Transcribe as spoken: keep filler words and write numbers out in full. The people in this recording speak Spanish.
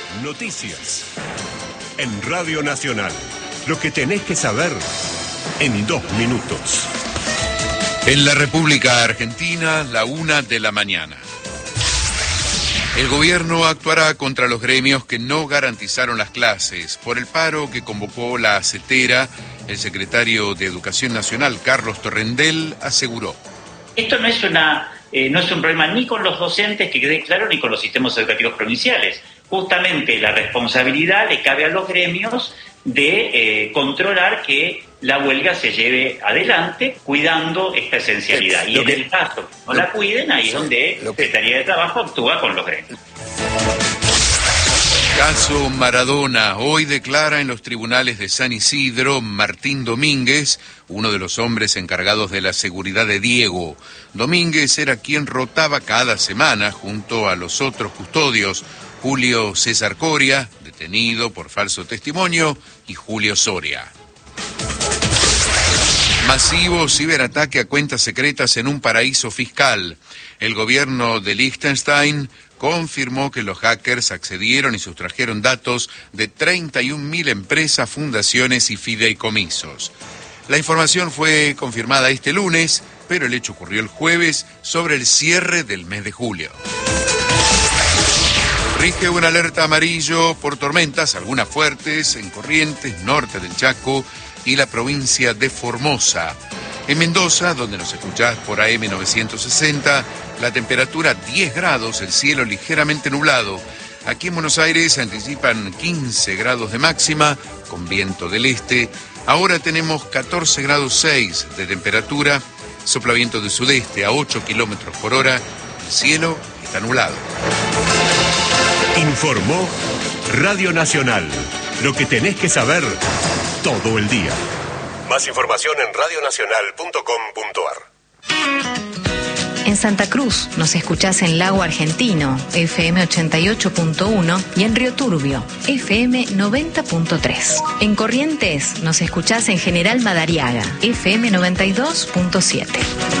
Noticias. En Radio Nacional. Lo que tenés que saber en dos minutos. En la República Argentina, la una de la mañana. El gobierno actuará contra los gremios que no garantizaron las clases. Por el paro que convocó la CETERA, el secretario de Educación Nacional, Carlos Torrendel, aseguró. Esto no es, una, eh, no es un problema ni con los docentes, que quede claro, ni con los sistemas educativos provinciales. Justamente la responsabilidad le cabe a los gremios de eh, controlar que la huelga se lleve adelante cuidando esta esencialidad. Y en el caso que no la cuiden, ahí es donde la Secretaría de Trabajo actúa con los gremios. Caso Maradona. Hoy declara en los tribunales de San Isidro Martín Domínguez, uno de los hombres encargados de la seguridad de Diego. Domínguez era quien rotaba cada semana junto a los otros custodios, Julio César Coria, detenido por falso testimonio, y Julio Soria. Masivo ciberataque a cuentas secretas en un paraíso fiscal. El gobierno de Liechtenstein confirmó que los hackers accedieron y sustrajeron datos de treinta y un mil empresas, fundaciones y fideicomisos. La información fue confirmada este lunes, pero el hecho ocurrió el jueves sobre el cierre del mes de julio. Rige una alerta amarillo por tormentas, algunas fuertes, en Corrientes, norte del Chaco y la provincia de Formosa. En Mendoza, donde nos escuchás por A M novecientos sesenta, la temperatura diez grados, el cielo ligeramente nublado. Aquí en Buenos Aires se anticipan quince grados de máxima, con viento del este. Ahora tenemos catorce grados seis de temperatura, sopla viento de sudeste a ocho kilómetros por hora, el cielo está nublado. Informó Radio Nacional. Lo que tenés que saber todo el día. Más información en radio nacional punto com punto a r. En Santa Cruz nos escuchás en Lago Argentino, F M ochenta y ocho punto uno, y en Río Turbio, F M noventa punto tres. En Corrientes nos escuchás en General Madariaga, F M noventa y dos punto siete.